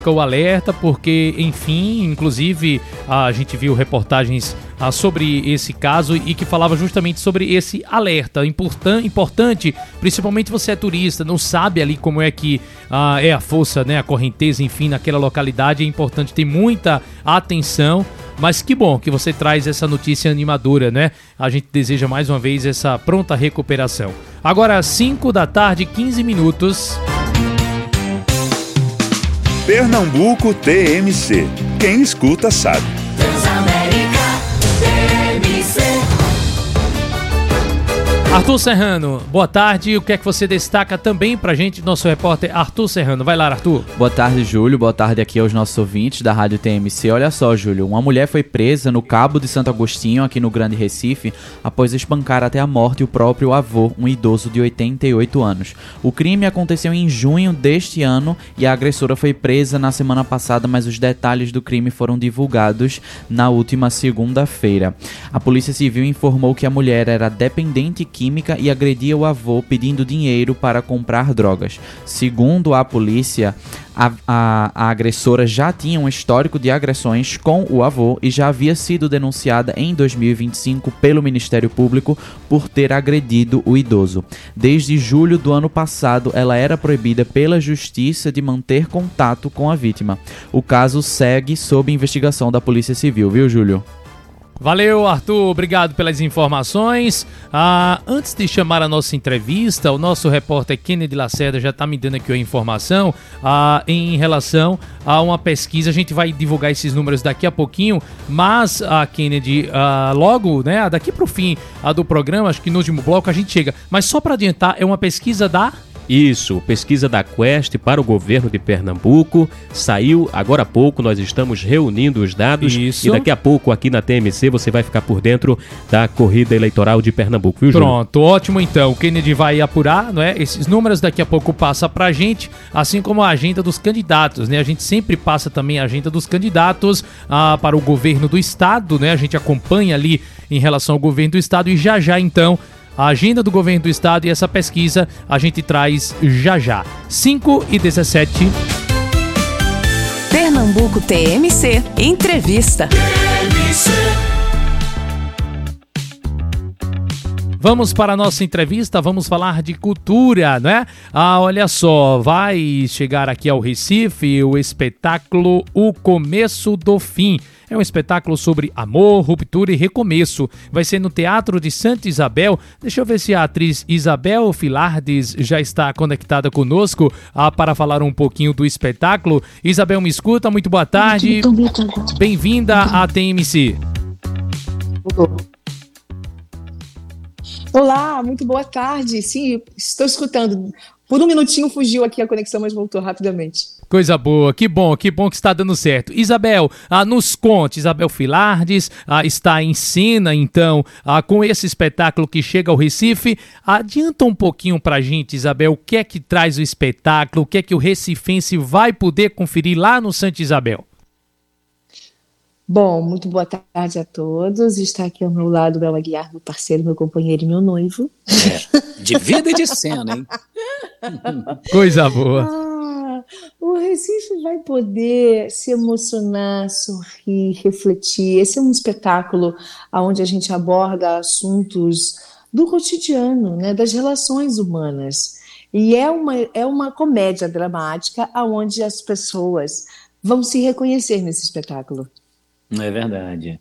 o alerta, porque, enfim, inclusive a gente viu reportagens sobre esse caso e que falava justamente sobre esse alerta importante, principalmente você é turista, não sabe ali como é que é a força, né, a correnteza, enfim, naquela localidade, é importante ter muita atenção. Mas que bom que você traz essa notícia animadora, né? A gente deseja mais uma vez essa pronta recuperação. Agora, 5 da tarde, 15 minutos. Pernambuco TMC. Quem escuta sabe. Transamérica TMC. Arthur Serrano, boa tarde. O que é que você destaca também pra gente, nosso repórter Arthur Serrano? Vai lá, Arthur. Boa tarde, Júlio. Boa tarde aqui aos nossos ouvintes da Rádio TMC. Olha só, Júlio, uma mulher foi presa no Cabo de Santo Agostinho, aqui no Grande Recife, após espancar até a morte o próprio avô, um idoso de 88 anos. O crime aconteceu em junho deste ano e a agressora foi presa na semana passada, mas os detalhes do crime foram divulgados na última segunda-feira. A Polícia Civil informou que a mulher era dependente química e agredia o avô pedindo dinheiro para comprar drogas. Segundo a polícia, a agressora já tinha um histórico de agressões com o avô e já havia sido denunciada em 2025 pelo Ministério Público por ter agredido o idoso. Desde julho do ano passado, ela era proibida pela Justiça de manter contato com a vítima. O caso segue sob investigação da Polícia Civil, viu, Júlio? Valeu, Arthur, obrigado pelas informações. Antes de chamar a nossa entrevista, o nosso repórter Kennedy Lacerda já está me dando aqui a informação em relação a uma pesquisa. A gente vai divulgar esses números daqui a pouquinho, mas, Kennedy, logo, né, daqui para o fim do programa, acho que no último bloco a gente chega. Mas só para adiantar, é uma pesquisa da... Isso, pesquisa da Quest para o governo de Pernambuco, saiu agora há pouco, nós estamos reunindo os dados. Isso. E daqui a pouco aqui na TMC você vai ficar por dentro da corrida eleitoral de Pernambuco, viu, Júlio? Pronto, ótimo então, o Kennedy vai apurar, não é? Esses números daqui a pouco passa pra gente, assim como a agenda dos candidatos, né? A gente sempre passa também a agenda dos candidatos para o governo do estado, né? A gente acompanha ali em relação ao governo do estado e já então a agenda do governo do estado e essa pesquisa a gente traz já. 5h17. Pernambuco TMC. Entrevista. Vamos para a nossa entrevista, vamos falar de cultura, né? Olha só, vai chegar aqui ao Recife o espetáculo O Começo do Fim. É um espetáculo sobre amor, ruptura e recomeço. Vai ser no Teatro de Santa Isabel. Deixa eu ver se a atriz Isabel Filardes já está conectada conosco para falar um pouquinho do espetáculo. Isabel, me escuta? Muito boa tarde. Bem-vinda à TMC. Olá, muito boa tarde. Sim, estou escutando. Por um minutinho fugiu aqui a conexão, mas voltou rapidamente. Coisa boa, que bom que está dando certo. Isabel, nos conte, Isabel Filardes está em cena, então, com esse espetáculo que chega ao Recife. Adianta um pouquinho pra gente, Isabel, o que é que traz o espetáculo, o que é que o recifense vai poder conferir lá no Santa Isabel? Bom, muito boa tarde a todos. Está aqui ao meu lado o Bel Aguiar, meu parceiro, meu companheiro e meu noivo. De vida e de cena, hein? Coisa boa. O Recife vai poder se emocionar, sorrir, refletir. Esse é um espetáculo onde a gente aborda assuntos do cotidiano, né, das relações humanas. E é uma comédia dramática onde as pessoas vão se reconhecer nesse espetáculo. É verdade.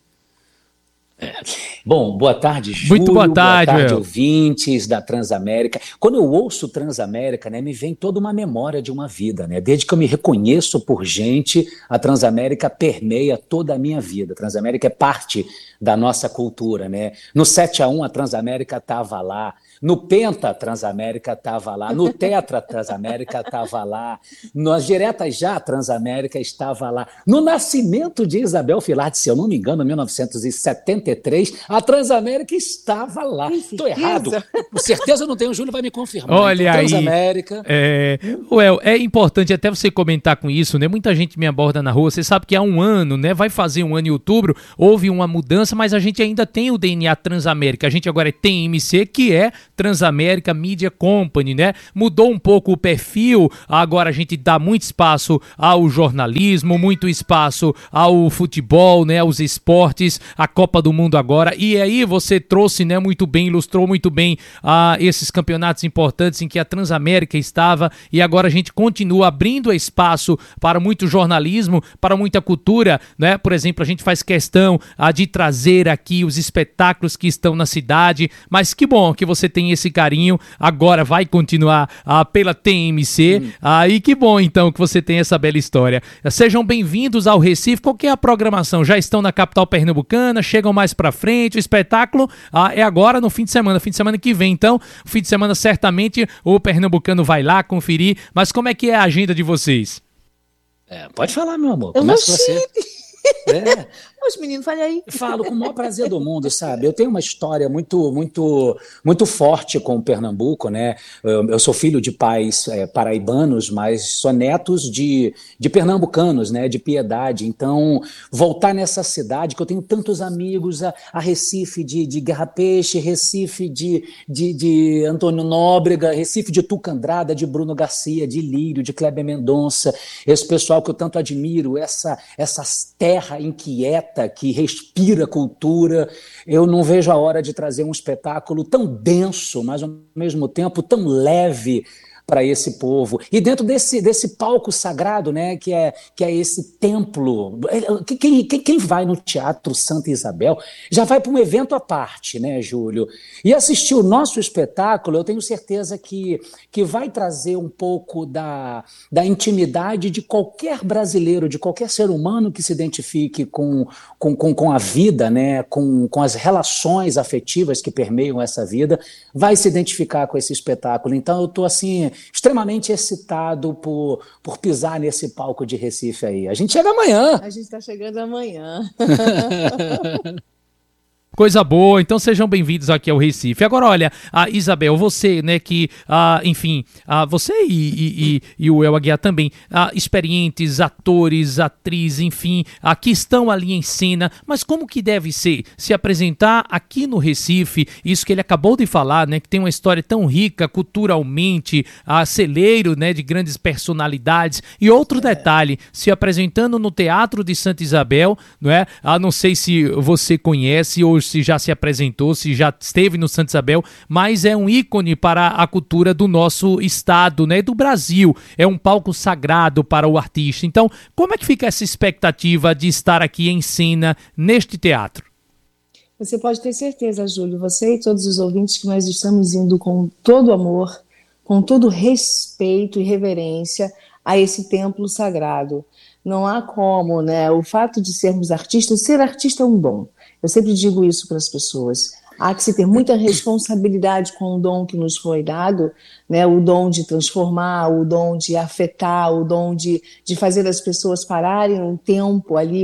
Bom, boa tarde, Júlio. Muito boa tarde, ouvintes da Transamérica. Quando eu ouço Transamérica, né, me vem toda uma memória de uma vida, né? Desde que eu me reconheço por gente, a Transamérica permeia toda a minha vida. A Transamérica é parte da nossa cultura, né? No 7-1 a Transamérica estava lá. No Penta, a Transamérica estava lá. No Tetra, a Transamérica estava lá. Nas Diretas Já, a Transamérica estava lá. No nascimento de Isabel Filardes, se eu não me engano, em 1973, a Transamérica estava lá. Estou errado? Com certeza não tenho, o Júlio vai me confirmar. Olha então, aí. Transamérica. É importante até você comentar com isso, né? Muita gente me aborda na rua. Você sabe que há um ano, né? Vai fazer um ano em outubro, houve uma mudança, mas a gente ainda tem o DNA Transamérica. A gente agora é TMC, que é Transamérica Media Company, né? Mudou um pouco o perfil, agora a gente dá muito espaço ao jornalismo, muito espaço ao futebol, né? Aos esportes, a Copa do Mundo agora, e aí você trouxe, né, muito bem, ilustrou muito bem esses campeonatos importantes em que a Transamérica estava, e agora a gente continua abrindo espaço para muito jornalismo, para muita cultura, né? Por exemplo, a gente faz questão de trazer aqui os espetáculos que estão na cidade, mas que bom que você tem esse carinho, agora vai continuar pela TMC, e que bom então que você tem essa bela história. Sejam bem-vindos ao Recife. Qual que é a programação? Já estão na capital pernambucana, chegam mais pra frente, o espetáculo é agora no fim de semana que vem, então, fim de semana certamente o pernambucano vai lá conferir, mas como é que é a agenda de vocês? Pode falar, meu amor. Eu Começa você. Os meninos, fale aí. Falo com o maior prazer do mundo, sabe? Eu tenho uma história muito forte com o Pernambuco, né? Eu sou filho de pais paraibanos, mas sou netos de pernambucanos, né? De Piedade. Então, voltar nessa cidade, que eu tenho tantos amigos, a Recife de Guerra Peixe, Recife de Antônio Nóbrega, Recife de Tuca Andrada, de Bruno Garcia, de Lírio, de Kleber Mendonça, esse pessoal que eu tanto admiro, essa terra inquieta, que respira cultura. Eu não vejo a hora de trazer um espetáculo tão denso, mas ao mesmo tempo tão leve para esse povo. E dentro desse palco sagrado, né, que é esse templo, quem vai no Teatro Santa Isabel já vai para um evento à parte, né, Júlio? E assistir o nosso espetáculo, eu tenho certeza que vai trazer um pouco da intimidade de qualquer brasileiro, de qualquer ser humano que se identifique com a vida, né, com as relações afetivas que permeiam essa vida, vai se identificar com esse espetáculo. Então eu estou assim extremamente excitado por pisar nesse palco de Recife aí. A gente chega amanhã. A gente está chegando amanhã. Coisa boa, então sejam bem-vindos aqui ao Recife. Agora, olha, Isabel, você, né, que, enfim, você e o El Aguiar também, experientes, atores, atrizes, enfim, que estão ali em cena, mas como que deve ser se apresentar aqui no Recife, isso que ele acabou de falar, né, que tem uma história tão rica culturalmente, celeiro, né, de grandes personalidades, e outro detalhe, se apresentando no Teatro de Santa Isabel, não é? Não sei se você conhece ou se já se apresentou, se já esteve no Santa Isabel, mas é um ícone para a cultura do nosso estado, né, do Brasil. É um palco sagrado para o artista. Então, como é que fica essa expectativa de estar aqui em cena neste teatro? Você pode ter certeza, Júlio, você e todos os ouvintes, que nós estamos indo com todo amor, com todo respeito e reverência a esse templo sagrado. Não há como, né? O fato de sermos artistas, ser artista é um dom. Eu sempre digo isso para as pessoas. Há que se ter muita responsabilidade com o dom que nos foi dado, né? O dom de transformar, o dom de afetar, o dom de fazer as pessoas pararem um tempo ali,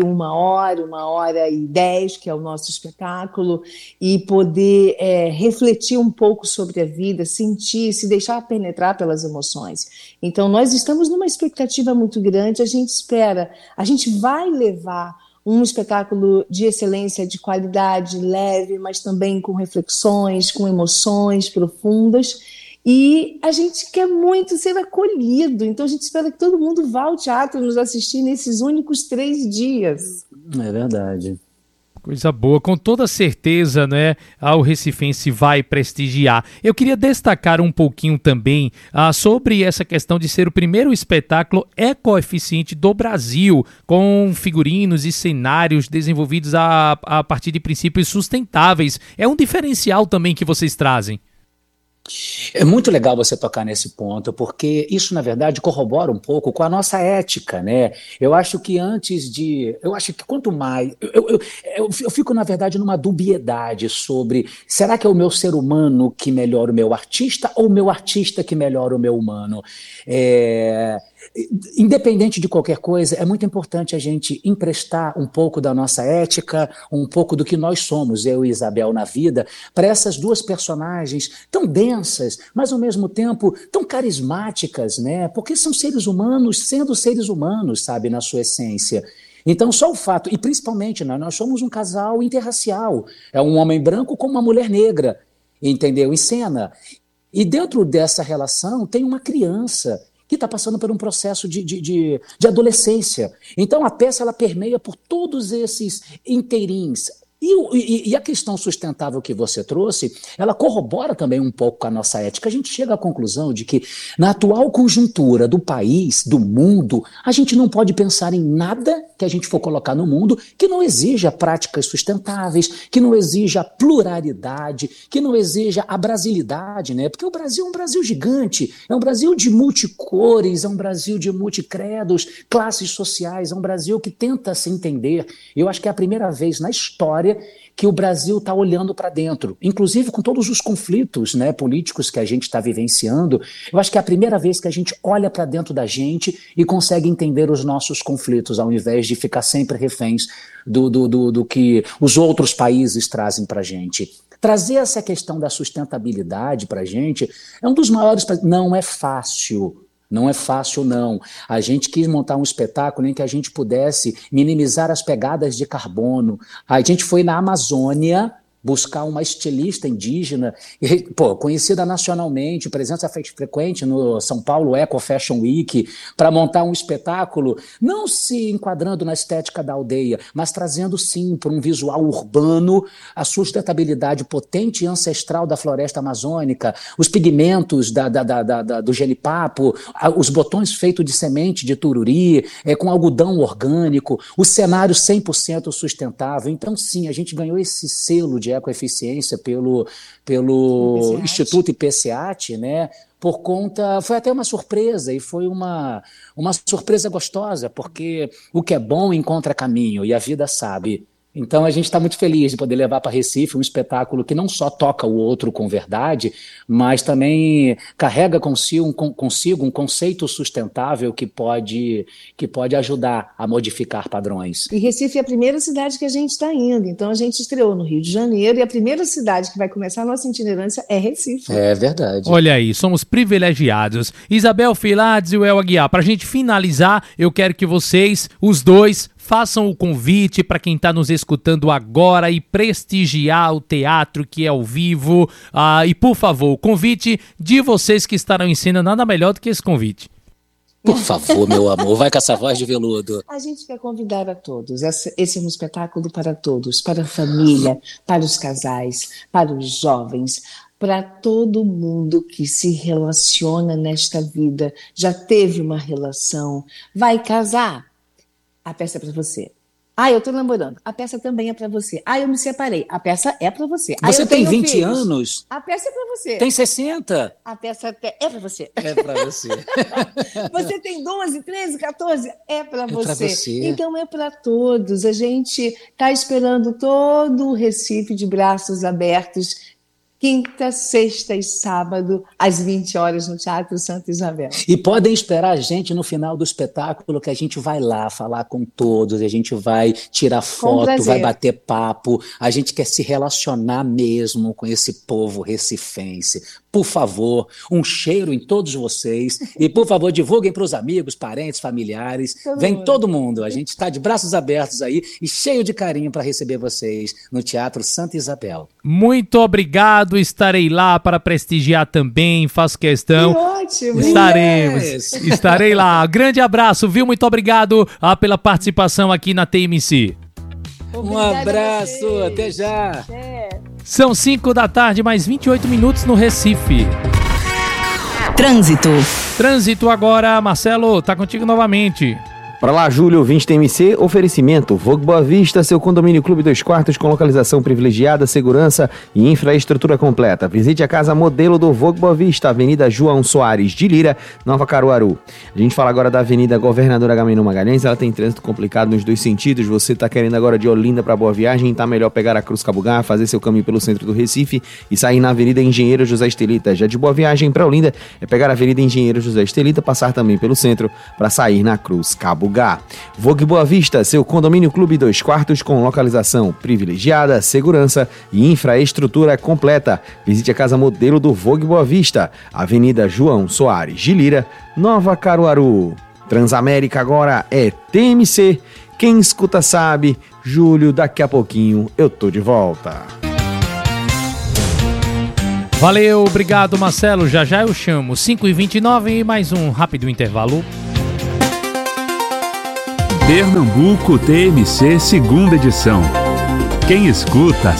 1h10, que é o nosso espetáculo, e poder refletir um pouco sobre a vida, sentir, se deixar penetrar pelas emoções. Então, nós estamos numa expectativa muito grande, a gente espera, a gente vai levar um espetáculo de excelência, de qualidade, leve, mas também com reflexões, com emoções profundas. E a gente quer muito ser acolhido, então a gente espera que todo mundo vá ao teatro nos assistir nesses únicos 3 dias. É verdade. Coisa boa, com toda certeza, né, o recifense vai prestigiar. Eu queria destacar um pouquinho também sobre essa questão de ser o primeiro espetáculo ecoeficiente do Brasil, com figurinos e cenários desenvolvidos a partir de princípios sustentáveis. É um diferencial também que vocês trazem. É muito legal você tocar nesse ponto, porque isso, na verdade, corrobora um pouco com a nossa ética, né? Eu acho que quanto mais... Eu fico, na verdade, numa dubiedade sobre, será que é o meu ser humano que melhora o meu artista ou o meu artista que melhora o meu humano? Independente de qualquer coisa, é muito importante a gente emprestar um pouco da nossa ética, um pouco do que nós somos, eu e Isabel, na vida, para essas duas personagens tão densas, mas ao mesmo tempo tão carismáticas, né? Porque são seres humanos sendo seres humanos, sabe, na sua essência. Então, só o fato, e principalmente, nós somos um casal interracial, é um homem branco com uma mulher negra. entendeu? Em cena. E dentro dessa relação tem uma criança que está passando por um processo de adolescência. Então a peça ela permeia por todos esses inteirins. E a questão sustentável que você trouxe, ela corrobora também um pouco com a nossa ética. A gente chega à conclusão de que, na atual conjuntura do país, do mundo, a gente não pode pensar em nada que a gente for colocar no mundo que não exija práticas sustentáveis, que não exija pluralidade, que não exija a brasilidade, né? Porque o Brasil é um Brasil gigante, é um Brasil de multicores, é um Brasil de multicredos, classes sociais, é um Brasil que tenta se entender. Eu acho que é a primeira vez na história que o Brasil está olhando para dentro, inclusive com todos os conflitos, né, políticos que a gente está vivenciando. Eu acho que é a primeira vez que a gente olha para dentro da gente e consegue entender os nossos conflitos, ao invés de ficar sempre reféns do que os outros países trazem para a gente. Trazer essa questão da sustentabilidade para a gente é um dos maiores... Não é fácil. Não é fácil, não. A gente quis montar um espetáculo em que a gente pudesse minimizar as pegadas de carbono. A gente foi na Amazônia buscar uma estilista indígena, conhecida nacionalmente, presença frequente no São Paulo Eco Fashion Week, para montar um espetáculo, não se enquadrando na estética da aldeia, mas trazendo, sim, para um visual urbano, a sustentabilidade potente e ancestral da floresta amazônica, os pigmentos do genipapo, os botões feitos de semente de tururi, com algodão orgânico, o cenário 100% sustentável. Então, sim, a gente ganhou esse selo de ecoeficiência pelo Instituto IPCAT, né? Por conta, foi até uma surpresa, e foi uma surpresa gostosa, porque o que é bom encontra caminho, e a vida sabe. Então a gente está muito feliz de poder levar para Recife um espetáculo que não só toca o outro com verdade, mas também carrega consigo um conceito sustentável que pode ajudar a modificar padrões. E Recife é a primeira cidade que a gente está indo, então a gente estreou no Rio de Janeiro, e a primeira cidade que vai começar a nossa itinerância é Recife. É verdade. Olha aí, somos privilegiados. Isabel Filades e o El Aguiar, para a gente finalizar, eu quero que vocês, os dois, façam o convite para quem está nos escutando agora e prestigiar o teatro que é ao vivo. E, por favor, o convite de vocês que estarão em cena, nada melhor do que esse convite. Por favor, meu amor, vai com essa voz de veludo. A gente quer convidar a todos. Esse é um espetáculo para todos, para a família, para os casais, para os jovens, para todo mundo que se relaciona nesta vida, já teve uma relação, vai casar. A peça é para você. Eu tô namorando. A peça também é para você. Eu me separei. A peça é para você. Você eu tem tenho 20 filhos. anos? A peça é para você. Tem 60? A peça é para você. É para você. Você tem 12, 13, 14? É para você. Pra você. Então é para todos. A gente está esperando todo o Recife de braços abertos, quinta, sexta e sábado, às 20 horas, no Teatro Santa Isabel. E podem esperar a gente no final do espetáculo, que a gente vai lá falar com todos, a gente vai tirar foto, vai bater papo, a gente quer se relacionar mesmo com esse povo recifense. Por favor, um cheiro em todos vocês e, por favor, divulguem para os amigos, parentes, familiares. Vem todo mundo, a gente está de braços abertos aí e cheio de carinho para receber vocês no Teatro Santa Isabel. Muito obrigado, estarei lá para prestigiar também, faço questão. Que ótimo! Estarei lá. Grande abraço, viu? Muito obrigado pela participação aqui na TMC. Um abraço, até já! São 5 da tarde, mais 28 minutos no Recife. Trânsito agora, Marcelo, tá contigo novamente. Para lá, Júlio, ouvinte TMC, oferecimento Vogue Boa Vista, seu condomínio Clube 2 Quartos com localização privilegiada, segurança e infraestrutura completa. Visite a casa modelo do Vogue Boa Vista, Avenida João Soares de Lira, Nova Caruaru. A gente fala agora da Avenida Governador Agamenon Magalhães, ela tem trânsito complicado nos dois sentidos. Você tá querendo agora de Olinda para Boa Viagem, tá melhor pegar a Cruz Cabugá, fazer seu caminho pelo centro do Recife e sair na Avenida Engenheiro José Estelita. Já de Boa Viagem para Olinda é pegar a Avenida Engenheiro José Estelita, passar também pelo centro para sair na Cruz Cabugá. Vogue Boa Vista, seu condomínio Clube 2 Quartos com localização privilegiada, segurança e infraestrutura completa. Visite a casa modelo do Vogue Boa Vista, Avenida João Soares de Lira, Nova Caruaru. Transamérica agora é TMC. Quem escuta sabe. Júlio, daqui a pouquinho eu tô de volta. Valeu, obrigado, Marcelo. Já já eu chamo. 5h29 e mais um rápido intervalo. Pernambuco TMC, segunda edição. Quem escuta